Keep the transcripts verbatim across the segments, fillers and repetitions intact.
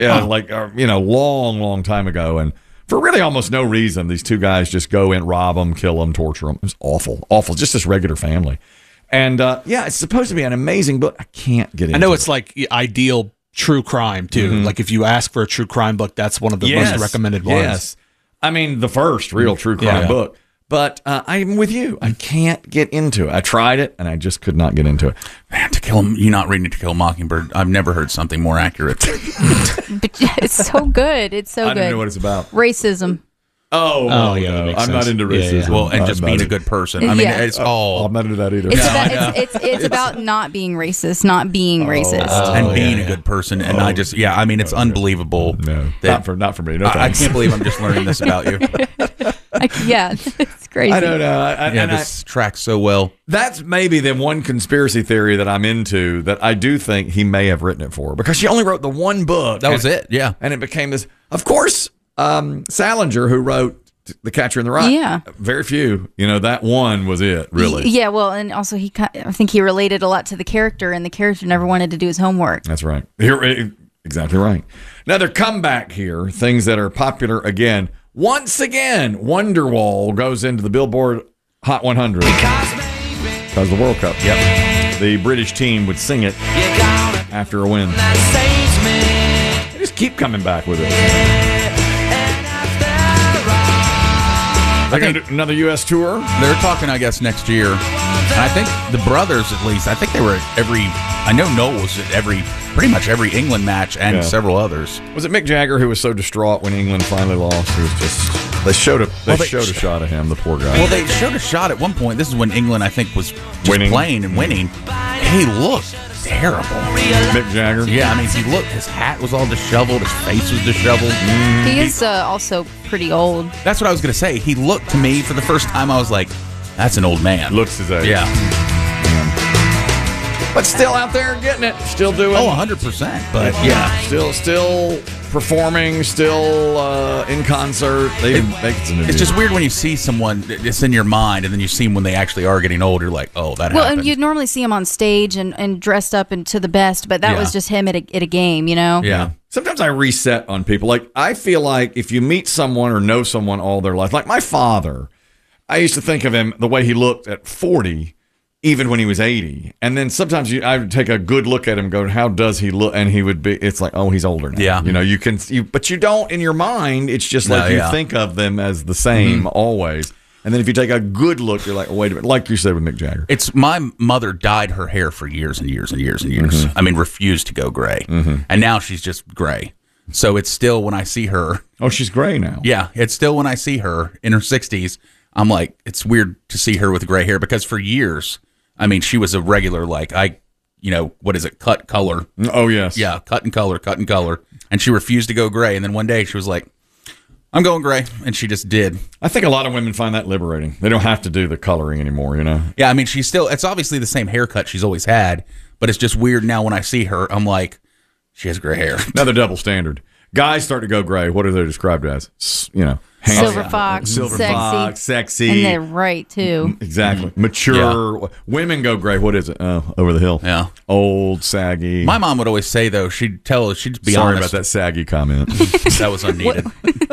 Yeah, Huh. like, uh, you know, long, long time ago. And for really almost no reason, these two guys just go in, rob them, kill them, torture them. It was awful, awful. Just this regular family. And, uh, yeah, it's supposed to be an amazing book. I can't get into it. I know it's like ideal true crime, too. Mhm. Like if you ask for a true crime book, that's one of the Yes, most recommended ones. Yes. I mean, the first real true crime Yeah. book. But uh, I'm with you. I can't get into it. I tried it, and I just could not get into it. Man, To Kill you not reading To Kill a Mockingbird. I've never heard something more accurate. But it's so good. It's so I good. don't know what it's about. Racism. Oh, Oh, yeah, that no. makes I'm not sense. into Yeah, racism. yeah. Well, and I'm just not being a into- good person. I mean, Yeah. it's all I'm not into that either. It's No, about I know. it's, it's it's about not being racist, not being racist. and Oh, being yeah, a yeah. good person. And I just, yeah, I mean, it's unbelievable. No, that- not for not for me. No, I, I thanks. can't believe I'm just learning this about you. Like, yeah, it's crazy. I don't know. I, I, Yeah, and this tracks so well. I, that's maybe the one conspiracy theory that I'm into that I do think he may have written it for, because she only wrote the one book. That and- was it. Yeah. and it became this. Of course, um, Salinger, who wrote The Catcher in the Rye. Yeah. Very few. You know, that one was it. Really. Y- Yeah, well, and also he, ki- I think he related a lot to the character, and the character never wanted to do his homework. That's right. You're exactly right. Another comeback here. Things that are popular again. Once again, Wonderwall goes into the Billboard Hot one hundred because of the World Cup. Yep. The British team would sing it after a win. They just keep coming back with it. They're going to do another U S tour. They're talking, I guess, next year. And I think the brothers, at least, I think they were at every, I know Noel was at every, pretty much every England match and Yeah. several others. Was it Mick Jagger who was so distraught when England finally lost? He was just. They showed a they, Well, they- showed a shot of him, the poor guy. Well, they showed a shot at one point. This is when England, I think, was just Winning. playing and winning. He looked terrible. Mick Jagger. Yeah, I mean, he looked, his hat was all disheveled, his face was disheveled. He is uh, also pretty old. That's what I was going to say. He looked to me for the first time, I was like, that's an old man. Looks his age. Yeah. But still out there getting it. Still doing. Oh, one hundred percent. But yeah. Still, still performing. Still uh, in concert. They didn't make it to New It's just weird when you see someone, it's in your mind, and then you see them when they actually are getting old. You're like, oh, that Well, happened. and you'd normally see him on stage and, and dressed up and to the best, but that Yeah. was just him at a, at a game, you know? yeah. Sometimes I reset on people. Like, I feel like if you meet someone or know someone all their life, like my father, I used to think of him the way he looked at forty, even when he was eighty. And then sometimes you, I would take a good look at him and go, how does he look? And he would be, it's like, oh, he's older now. Yeah. You know, you can, you, but you don't in your mind. It's just No, like you yeah. think of them as the same always. And then if you take a good look, you're like, oh, wait a minute. Like you said with Mick Jagger. It's my mother dyed her hair for years and years and years and years. Mm-hmm. I mean, refused to go gray. And now she's just gray. So it's still when I see her, Oh, she's gray now. yeah, it's still when I see her in her sixties, I'm like, it's weird to see her with gray hair because for years, I mean, she was a regular, like, I, you know, what is it, cut color. Oh, yes. Yeah, cut and color, cut and color. And she refused to go gray. And then one day she was like, I'm going gray. And she just did. I think a lot of women find that liberating. They don't have to do the coloring anymore, you know? Yeah, I mean, she's still, it's obviously the same haircut she's always had, but it's just weird now when I see her, I'm like, she has gray hair. Another double standard. Guys start to go gray. What are they described as? S- You know, handsome, Silver fox, silver sexy. fox, sexy. And they're right, too. Exactly. Mature. Women go gray. What is it? Oh, over the hill. Yeah. Old, saggy. My mom would always say, though, she'd tell, she'd be Sorry honest. about that saggy comment. That was unneeded.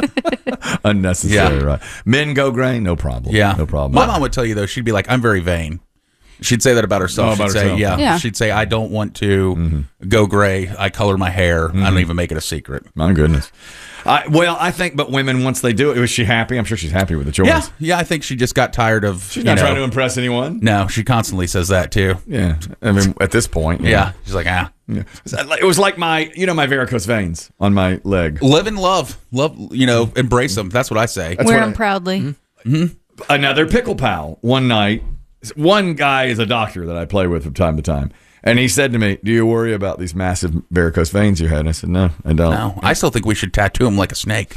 Unnecessary, Yeah. right? Men go gray. No problem. Yeah. No problem. My mom would tell you, though, she'd be like, I'm very vain. She'd say that about herself. Oh, she'd about say, herself. Yeah. Yeah. She'd say, I don't want to go gray. I color my hair. I don't even make it a secret. My goodness. I, well, I think, but women, once they do it, was she happy? I'm sure she's happy with the choice. Yeah. Yeah, I think she just got tired of, She's you not know, trying to impress anyone. No, she constantly says that, too. Yeah. I mean, at this point. Yeah. She's like, ah. Yeah. It was like my, you know, my varicose veins on my leg. Live and love. Love, you know, embrace them. That's what I say. That's Wear what them I- proudly. Another pickle pal. One night, one guy is a doctor that I play with from time to time. And he said to me, do you worry about these massive varicose veins you had? And I said, no, I don't. No, I still think we should tattoo him like a snake.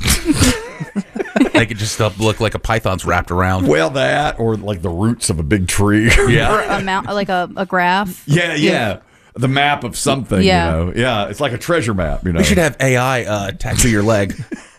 Make it just uh, look like a python's wrapped around. Well, that or like the roots of a big tree. Yeah. Or a mount, like a, a graph. yeah, yeah. The map of something, Yeah. you know. Yeah, it's like a treasure map, you know. We should have A I uh, tattoo your leg.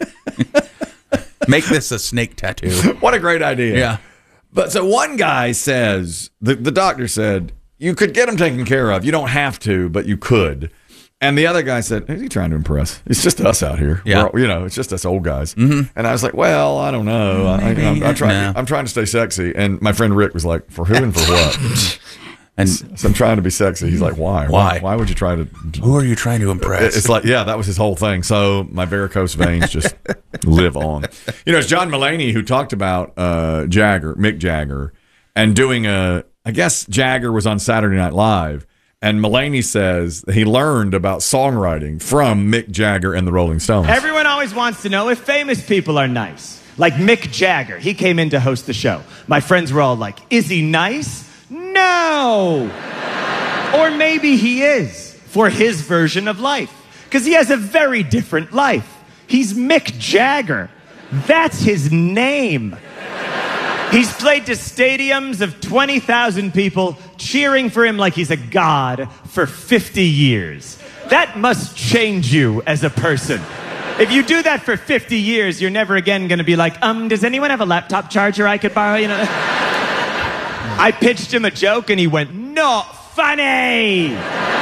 Make this a snake tattoo. What a great idea. Yeah. But so one guy says, the, the doctor said, you could get them taken care of. You don't have to, but you could. And the other guy said, "Who's he trying to impress? It's just us out here. Yeah. We're all- you know, it's just us old guys." Mm-hmm. And I was like, "Well, I don't know. I, Maybe, I'm, I'm trying. no. I'm trying to stay sexy." And my friend Rick was like, "For who and for what?" And So I'm trying to be sexy. He's like, "Why? Why? Why would you try to?" who are you trying to impress? It's like, yeah, that was his whole thing. So my varicose veins just live on. You know, it's John Mulaney who talked about uh, Jagger, Mick Jagger, and doing a. I guess Jagger was on Saturday Night Live, and Mulaney says he learned about songwriting from Mick Jagger and the Rolling Stones. Everyone always wants to know if famous people are nice. Like Mick Jagger. He came in to host the show. My friends were all like, is he nice? No! Or maybe he is, for his version of life. Because he has a very different life. He's Mick Jagger. That's his name. He's played to stadiums of twenty thousand people cheering for him like he's a god for fifty years. That must change you as a person. If you do that for fifty years, you're never again going to be like, um, does anyone have a laptop charger I could borrow? You know. I pitched him a joke and he went, not funny.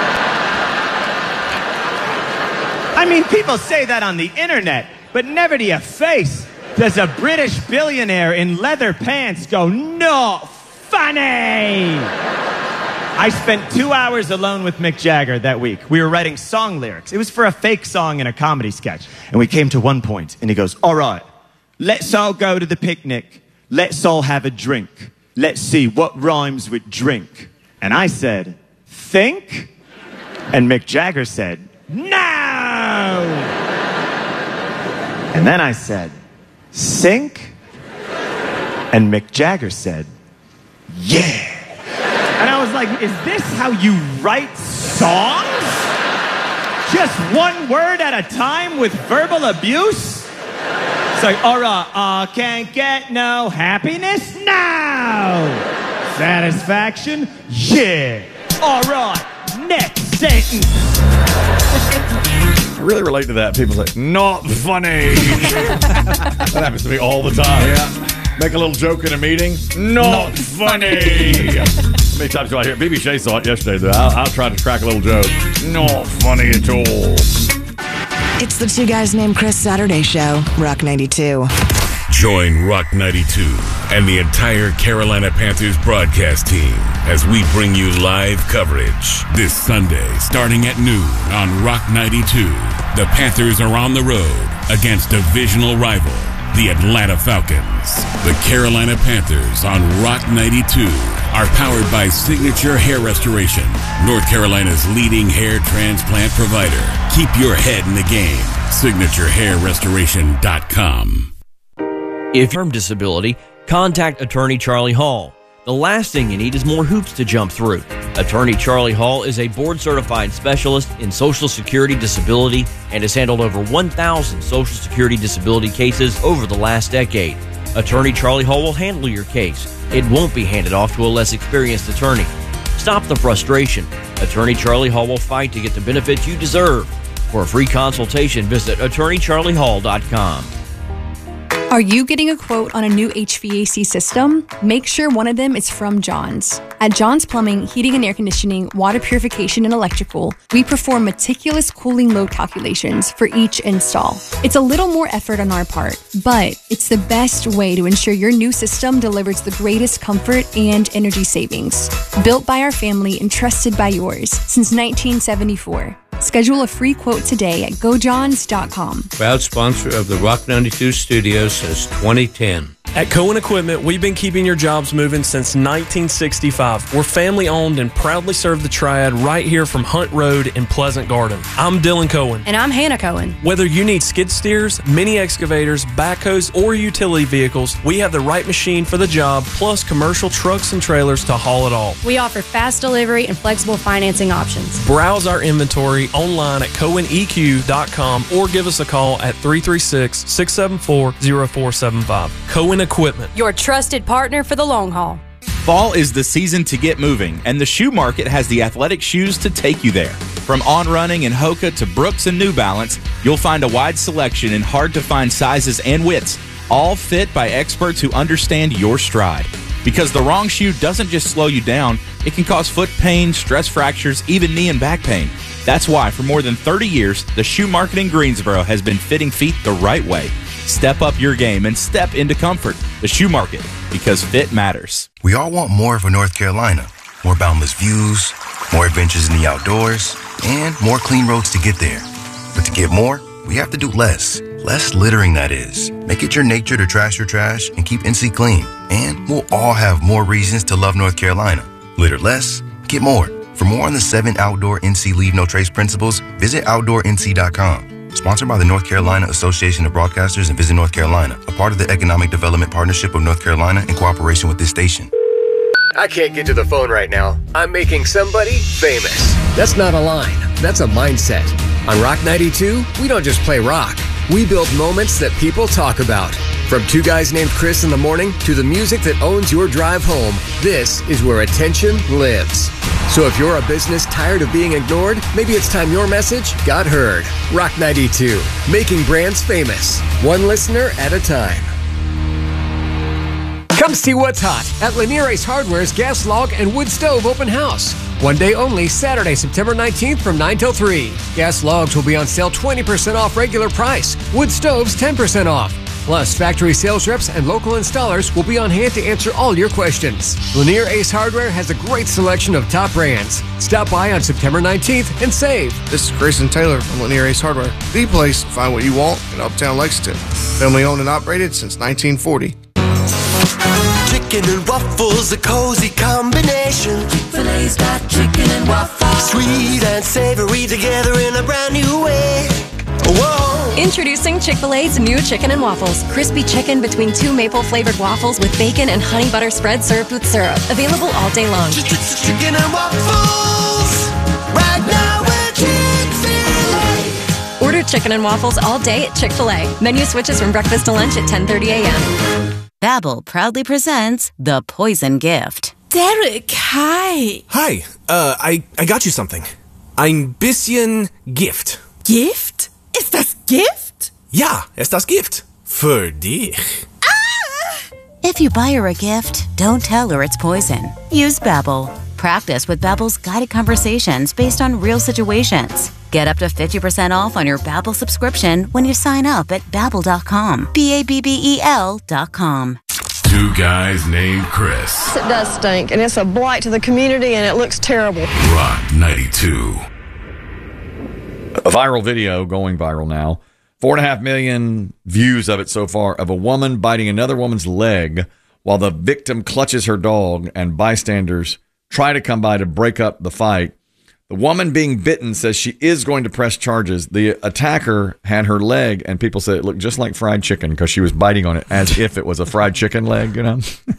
I mean, people say that on the internet, but never to your face does a British billionaire in leather pants go, not funny. I spent two hours alone with Mick Jagger that week. We were writing song lyrics. It was for a fake song in a comedy sketch. And we came to one point and he goes, all right, let's all go to the picnic. Let's all have a drink. Let's see what rhymes with drink. And I said, think? And Mick Jagger said, no! And then I said, sink? And Mick Jagger said, yeah. And I was like, is this how you write songs? Just one word at a time with verbal abuse? It's like, all right, I can't get no happiness now. Satisfaction? Yeah. All right, next sentence. I really relate to that. People say, not funny. That happens to me all the time. Yeah. Make a little joke in a meeting. Not funny. How many times do I hear it? B B Shea saw it yesterday. Though. I'll, I'll try to crack a little joke. Not funny at all. It's the Two Guys Named Chris Saturday Show, Rock ninety-two. Join Rock ninety-two and the entire Carolina Panthers broadcast team as we bring you live coverage this Sunday starting at noon on Rock ninety-two. The Panthers are on the road against divisional rival, the Atlanta Falcons. The Carolina Panthers on Rock ninety-two are powered by Signature Hair Restoration, North Carolina's leading hair transplant provider. Keep your head in the game. signature hair restoration dot com. If you're from disability, contact Attorney Charlie Hall. The last thing you need is more hoops to jump through. Attorney Charlie Hall is a board-certified specialist in Social Security disability and has handled over one thousand Social Security disability cases over the last decade. Attorney Charlie Hall will handle your case. It won't be handed off to a less experienced attorney. Stop the frustration. Attorney Charlie Hall will fight to get the benefits you deserve. For a free consultation, visit attorney charlie hall dot com. Are you getting a quote on a new H V A C system? Make sure one of them is from John's. At John's Plumbing, Heating and Air Conditioning, Water Purification, and Electrical, we perform meticulous cooling load calculations for each install. It's a little more effort on our part, but it's the best way to ensure your new system delivers the greatest comfort and energy savings. Built by our family and trusted by yours since nineteen seventy-four. Schedule a free quote today at go johns dot com. Proud sponsor of the Rock ninety-two studios since twenty ten. At Cohen Equipment, we've been keeping your jobs moving since nineteen sixty-five. We're family owned and proudly serve the Triad right here from Hunt Road in Pleasant Garden. I'm Dylan Cohen. And I'm Hannah Cohen. Whether you need skid steers, mini excavators, backhoes, or utility vehicles, we have the right machine for the job, plus commercial trucks and trailers to haul it all. We offer fast delivery and flexible financing options. Browse our inventory online at cohen e q dot com or give us a call at three three six, six seven four, zero four seven five. Cohen Equipment, your trusted partner for the long haul. Fall is the season to get moving, and the shoe market has the athletic shoes to take you there. From On Running and Hoka to Brooks and New Balance, you'll find a wide selection in hard-to-find sizes and widths, all fit by experts who understand your stride. Because the wrong shoe doesn't just slow you down, it can cause foot pain, stress fractures, even knee and back pain. That's why, for more than thirty years, the Shoe Market in Greensboro has been fitting feet the right way. Step up your game and step into comfort. The Shoe Market, because fit matters. We all want more for North Carolina. More boundless views, more adventures in the outdoors, and more clean roads to get there. But to get more, we have to do less. Less littering, that is. Make it your nature to trash your trash and keep N C clean. And we'll all have more reasons to love North Carolina. Litter less, get more. For more on the seven outdoor N C Leave No Trace principles, visit outdoor N C dot com. Sponsored by the North Carolina Association of Broadcasters and Visit North Carolina, a part of the Economic Development Partnership of North Carolina in cooperation with this station. I can't get to the phone right now. I'm making somebody famous. That's not a line. That's a mindset. On Rock ninety-two, we don't just play rock. We build moments that people talk about. From two guys named Chris in the morning to the music that owns your drive home, this is where attention lives. So if you're a business tired of being ignored, maybe it's time your message got heard. Rock ninety-two, making brands famous, one listener at a time. Come see what's hot at Lanier Ace Hardware's Gas Log and Wood Stove Open House. One day only, Saturday, September nineteenth from nine till three. Gas logs will be on sale twenty percent off regular price. Wood stoves ten percent off. Plus, factory sales reps and local installers will be on hand to answer all your questions. Lanier Ace Hardware has a great selection of top brands. Stop by on September nineteenth and save. This is Grayson Taylor from Lanier Ace Hardware, the place to find what you want in Uptown Lexington. Family owned and operated since nineteen forty. Chicken and waffles, a cozy combination. Chick-fil-A's got chicken and waffles. Sweet and savory together in a brand new way. Whoa! Introducing Chick-fil-A's new chicken and waffles. Crispy chicken between two maple-flavored waffles with bacon and honey butter spread served with syrup. Available all day long. Chicken and waffles. Right now we're Chick-fil-A. Order chicken and waffles all day at Chick-fil-A. Menu switches from breakfast to lunch at ten thirty a.m. Babbel proudly presents The Poison Gift. Derek, hi. Hi, uh, I, I got you something. Ein bisschen Gift. Gift? Ist das Gift? Ja, ist das Gift. Für dich. Ah! If you buy her a gift, don't tell her it's poison. Use Babbel. Practice with Babbel's guided conversations based on real situations. Get up to fifty percent off on your Babbel subscription when you sign up at babbel dot com. B A B B E L dot com. Two guys named Chris. It does stink, and it's a blight to the community, and it looks terrible. Rock ninety-two. A viral video going viral now. Four and a half million views of it so far, of a woman biting another woman's leg while the victim clutches her dog and bystanders try to come by to break up the fight. The woman being bitten says she is going to press charges. The attacker had her leg, and people said it looked just like fried chicken because she was biting on it as if it was a fried chicken leg, you know?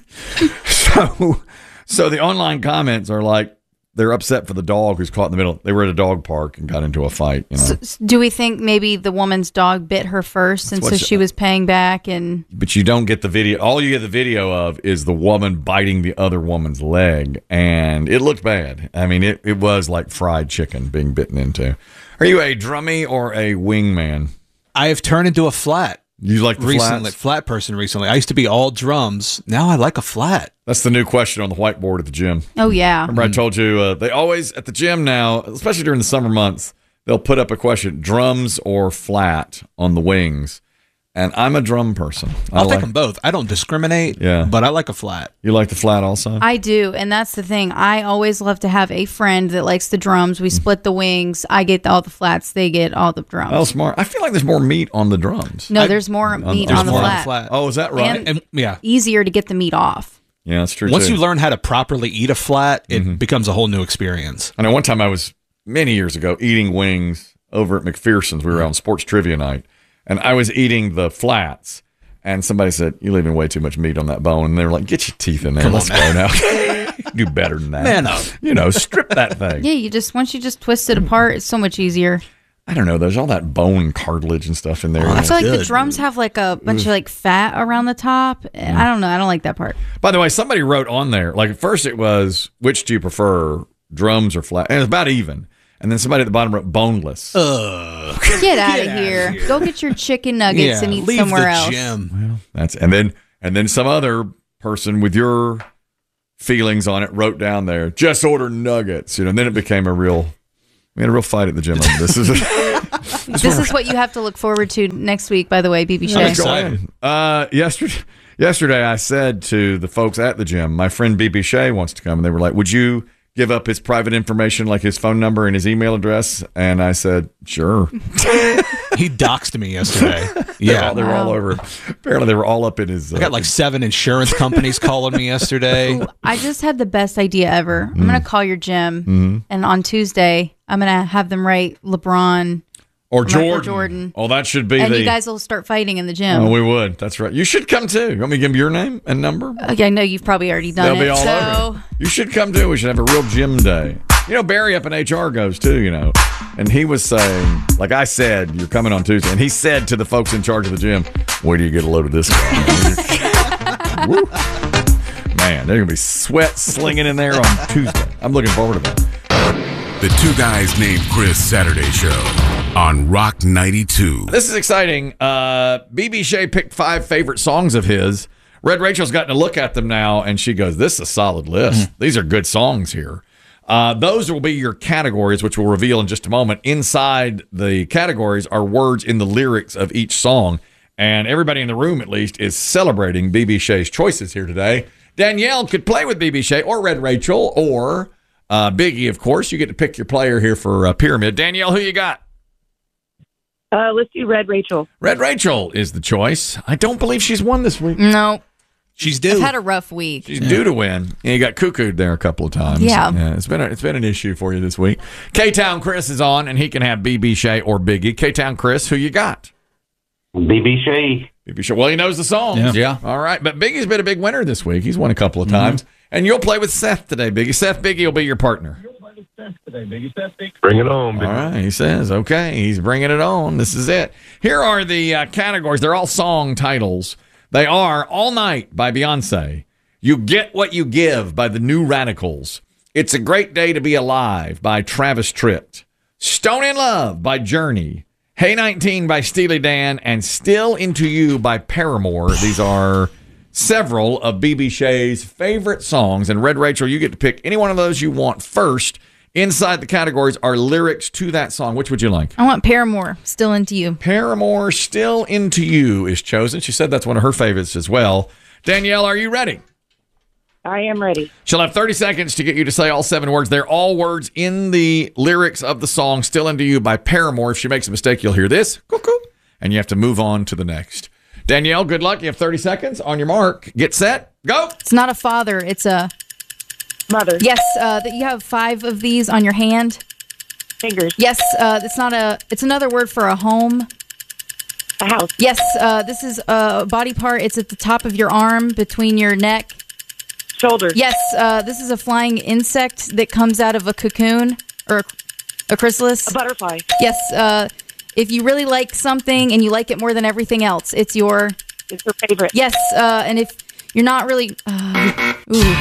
so, so the online comments are like, they're upset for the dog who's caught in the middle. They were at a dog park and got into a fight. You know? So, do we think maybe the woman's dog bit her first, That's and so she was paying back? And but you don't get the video. All you get the video of is the woman biting the other woman's leg, and it looked bad. I mean, it, it was like fried chicken being bitten into. Are you a drummy or a wing man? I have turned into a flat. You like the recently, flats? flat person recently. I used to be all drums. Now I like a flat. That's the new question on the whiteboard at the gym. Oh, yeah. Remember I told you, uh, they always, at the gym now, especially during the summer months, they'll put up a question, drums or flat on the wings. And I'm a drum person. I I'll like, take them both. I don't discriminate, yeah. but I like a flat. You like the flat also? I do, and that's the thing. I always love to have a friend that likes the drums. We split the wings. I get all the flats. They get all the drums. Oh, smart. I feel like there's more meat on the drums. No, I, there's more meat there's on, the more flat. on the flat. Oh, is that right? And And, yeah. easier to get the meat off. Yeah, that's true, Once too. you learn how to properly eat a flat, it Mm-hmm. becomes a whole new experience. I know one time I was, many years ago, eating wings over at McPherson's. We were on sports trivia night, and I was eating the flats, and somebody said, "You're leaving way too much meat on that bone." And they were like, "Get your teeth in there. Come Let's on go now." now. Do better than that. Man up. You know, strip that thing. Yeah, you just once you just twist it apart, it's so much easier. I don't know. There's all that bone cartilage and stuff in there. I feel like the drums have like a bunch of like fat around the top. And I don't know. I don't like that part. By the way, somebody wrote on there, like at first it was, which do you prefer, drums or flat? And it was about even. And then somebody at the bottom wrote boneless. Uh, Get out of here. here. Go get your chicken nuggets Yeah, and eat leave somewhere the else. Gym. Well, that's and then and then some other person with your feelings on it wrote down there, just order nuggets. You know, and then it became a real We had a real fight at the gym over this. Is This is what you have to look forward to next week, by the way, B B Shay. Uh, yesterday, yesterday, I said to the folks at the gym, my friend B B Shay wants to come, and they were like, "Would you give up his private information, like his phone number and his email address?" And I said, "Sure." He doxed me yesterday. They're Yeah, all, they were all over. Apparently, they were all up in his. Uh, I got like seven insurance companies calling me yesterday. Ooh, I just had the best idea ever. I'm Mm. going to call your gym, Mhm. and on Tuesday, I'm going to have them write LeBron or Michael Jordan. Jordan. Oh, that should be and the. you guys will start fighting in the gym. Oh, we would. That's right. You should come too. You want me to give them your name and number? Okay, I know you've probably already done They'll it. be all so over. You should come too. We should have a real gym day. You know, Barry up in H R goes too, you know. And he was saying, like I said, you're coming on Tuesday. And he said to the folks in charge of the gym, where do you get a load of this guy? Woo. Man, there's going to be sweat slinging in there on Tuesday. I'm looking forward to that. The Two Guys Named Chris Saturday Show on Rock ninety-two. This is exciting. Uh, B B Shay picked five favorite songs of his. Red Rachel's gotten to look at them now, and she goes, this is a solid list. Mm. These are good songs here. Uh, those will be your categories, which we'll reveal in just a moment. Inside the categories are words in the lyrics of each song. And everybody in the room, at least, is celebrating B B Shay's choices here today. Danielle could play with B B Shay or Red Rachel or uh, Biggie, of course. You get to pick your player here for uh, Pyramid. Danielle, who you got? Uh, let's do Red Rachel. Red Rachel is the choice. I don't believe she's won this week. No. She's due. I've had a rough week. She's due to win. And you got cuckooed there a couple of times. Yeah. It's been a, it's been an issue for you this week. K-Town Chris is on, and he can have B B Shay or Biggie. K-Town Chris, who you got? B B Shay. B B Shay. Well, he knows the songs. Yeah. Yeah. All right. But Biggie's been a big winner this week. He's won a couple of times. And you'll play with Seth today, Biggie. Seth, Biggie will be your partner. Bring it on, All right. He says, okay, he's bringing it on. This is it. Here are the uh, categories. They're all song titles. They are All Night by Beyonce. You Get What You Give by the New Radicals. It's a Great Day to Be Alive by Travis Tritt. Stone in Love by Journey. Hey nineteen by Steely Dan. And Still Into You by Paramore. These are several of B B Shay's favorite songs. And Red Rachel, you get to pick any one of those you want first. Inside the categories are lyrics to that song. Which would you like? I want Paramore, Still Into You. Paramore, Still Into You is chosen. She said that's one of her favorites as well. Danielle, are you ready? I am ready. She'll have thirty seconds to get you to say all seven words. They're all words in the lyrics of the song Still Into You by Paramore. If she makes a mistake, you'll hear this. Cuckoo. And you have to move on to the next. Danielle, good luck. You have thirty seconds. On your mark. Get set. Go. It's not a father, it's a mother. Yes, uh, that you have five of these on your hand. Fingers. Yes, uh, it's not a. It's another word for a home. A house. Yes, uh, this is a body part. It's at the top of your arm, between your neck. Shoulder. Yes, uh, this is a flying insect that comes out of a cocoon or a, a chrysalis. A butterfly. Yes, uh, if you really like something and you like it more than everything else, it's your. It's your favorite. Yes, uh, and if you're not really. Uh, ooh.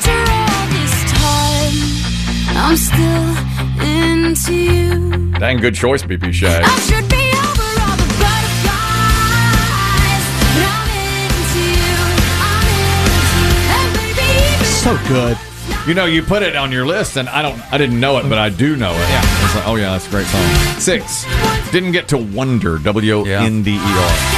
I'm still into you. Dang good choice, B B Shay. I should be over all the butterflies, but I'm into you. I'm into you. And baby, So good. You know, you put it on your list, and I don't, I didn't know it, but I do know it. Yeah. It's like, oh yeah, that's a great song. Six. Didn't get to Wonder. W O N D E R.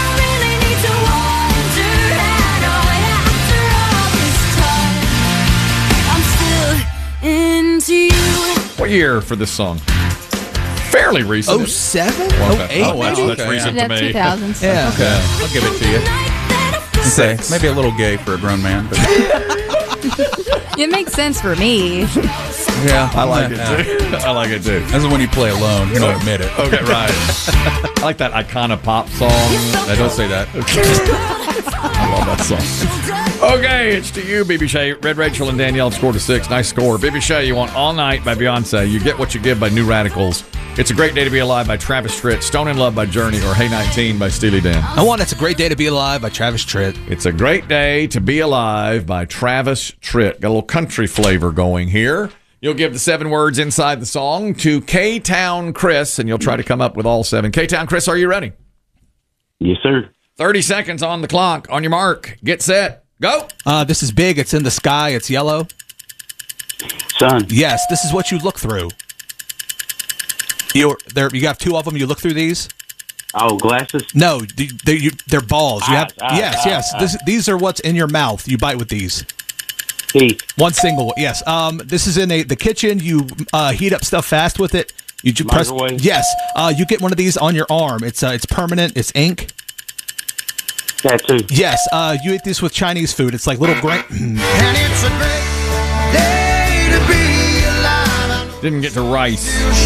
Into you. What year for this song? Fairly recent. Oh seven? Well, Oh that- eight? oh, wow. maybe? That's recent to That's me. two thousands. Yeah. Okay, I'll give it to you. Okay, Six. maybe a little gay for a grown man, but It makes sense for me. yeah, I like yeah. it too. I like it too. This is when you play alone. You don't admit it. Okay, right. I like that Icona Pop song. I don't say that. I love that song. Okay, it's to you, B B Shay. Red Rachel and Danielle scored a six. Nice score. B B Shay, you want All Night by Beyonce. You Get What You Give by New Radicals. It's a Great Day to Be Alive by Travis Tritt. Stone in Love by Journey, or Hey nineteen by Steely Dan. I want It's a Great Day to Be Alive by Travis Tritt. It's a Great Day to Be Alive by Travis Tritt. Got a little country flavor going here. You'll give the seven words inside the song to K-Town Chris, and you'll try to come up with all seven. K-Town Chris, are you ready? Yes, sir. thirty seconds on the clock. On your mark. Get set. Go. Uh, this is big. It's in the sky. It's yellow. Sun. Yes, this is what you look through. You're, there, you have two of them. You look through these. Oh, glasses? No, they- they're, you, they're balls. You have Eyes, eyes, yes, eyes, yes. eyes. This, these are what's in your mouth. You bite with these. Teeth. One single. Yes. Um. This is in a, the kitchen. You uh, heat up stuff fast with it. You ju- press. Microwave? Yes. Uh. You get one of these on your arm. It's uh. It's permanent. It's ink. Tattoo. Yes. Uh. You eat this with Chinese food. It's like little grain. And it's a great day to be alive. Didn't get to rice.